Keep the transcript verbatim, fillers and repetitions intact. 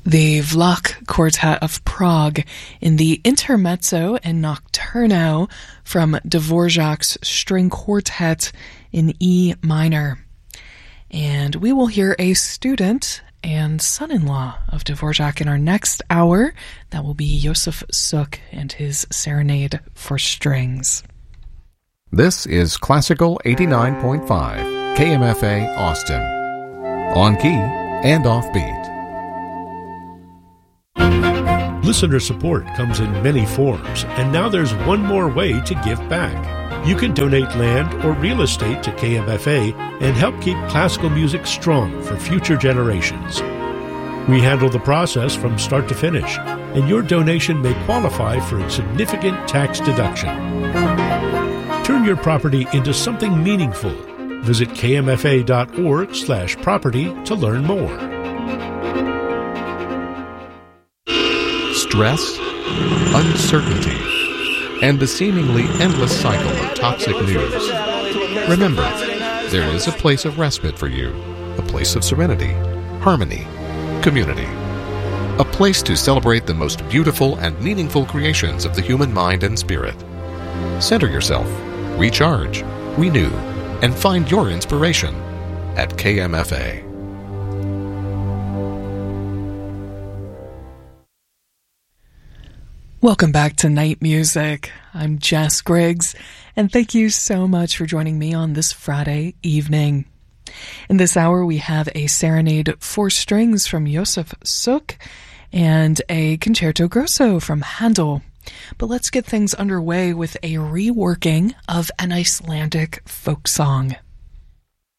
The Vlach Quartet of Prague in the Intermezzo and Nocturno from Dvorak's String Quartet in E minor. And we will hear a student and son-in-law of Dvorak in our next hour. That will be Josef Suk and his Serenade for Strings. This is Classical eighty-nine point five, K M F A Austin. On key and offbeat. Listener support comes in many forms, and now there's one more way to give back. You can donate land or real estate to K M F A and help keep classical music strong for future generations. We handle the process from start to finish, and your donation may qualify for a significant tax deduction. Turn your property into something meaningful. Visit kmfa.org slash property to learn more. Stress, uncertainty, and the seemingly endless cycle of toxic news. Remember, there is a place of respite for you, a place of serenity, harmony, community, a place to celebrate the most beautiful and meaningful creations of the human mind and spirit. Center yourself, recharge, renew, and find your inspiration at K M F A. Welcome back to Night Music. I'm Jess Griggs, and thank you so much for joining me on this Friday evening. In this hour, we have a Serenade for Strings from Josef Suk and a Concerto Grosso from Handel. But let's get things underway with a reworking of an Icelandic folk song.